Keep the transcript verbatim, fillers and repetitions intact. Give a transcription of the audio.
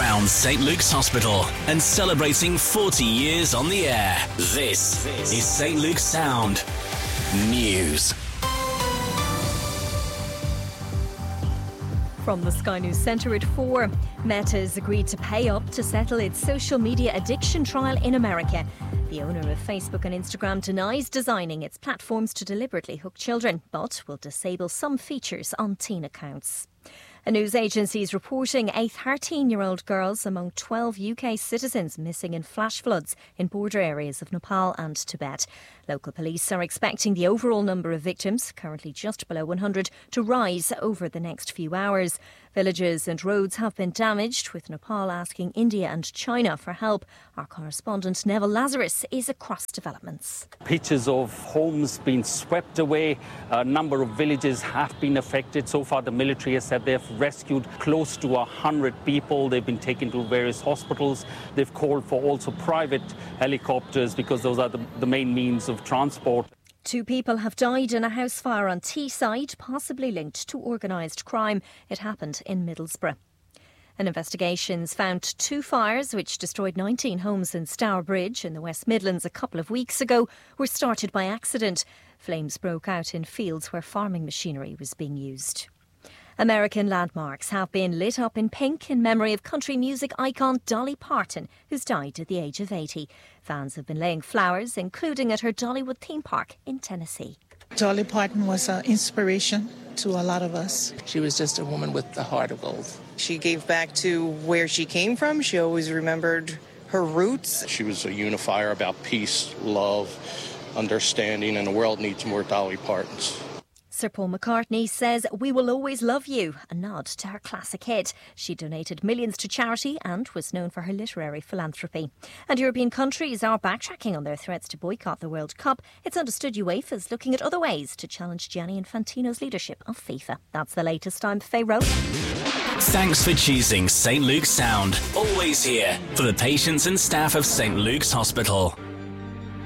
around Saint Luke's Hospital and celebrating forty years on the air. This is Saint Luke's Sound News. From the Sky News Centre at four, Meta has agreed to pay up to settle its social media addiction trial in America. The owner of Facebook and Instagram denies designing its platforms to deliberately hook children, but will disable some features on teen accounts. A news agency is reporting a thirteen-year-old girl among twelve U K citizens missing in flash floods in border areas of Nepal and Tibet. Local police are expecting the overall number of victims, currently just below one hundred, to rise over the next few hours. Villages and roads have been damaged, with Nepal asking India and China for help. Our correspondent Neville Lazarus is across developments. Pictures of homes being swept away. A number of villages have been affected. So far, the military has said they've rescued close to one hundred people. They've been taken to various hospitals. They've called for also private helicopters because those are the, the main means of transport. Two people have died in a house fire on Teesside, possibly linked to organised crime. It happened in Middlesbrough. An investigation's found two fires which destroyed nineteen homes in Stourbridge in the West Midlands a couple of weeks ago were started by accident. Flames broke out in fields where farming machinery was being used. American landmarks have been lit up in pink in memory of country music icon Dolly Parton, who's died at the age of eighty. Fans have been laying flowers, including at her Dollywood theme park in Tennessee. Dolly Parton was an inspiration to a lot of us. She was just a woman with the heart of gold. She gave back to where she came from. She always remembered her roots. She was a unifier about peace, love, understanding, and the world needs more Dolly Partons. Sir Paul McCartney says "We Will Always Love You," a nod to her classic hit. She donated millions to charity and was known for her literary philanthropy. And European countries are backtracking on their threats to boycott the World Cup. It's understood UEFA is looking at other ways to challenge Gianni Infantino's leadership of FIFA. That's the latest. I'm Faye Rowe. Thanks for choosing Saint Luke's Sound. Always here for the patients and staff of Saint Luke's Hospital.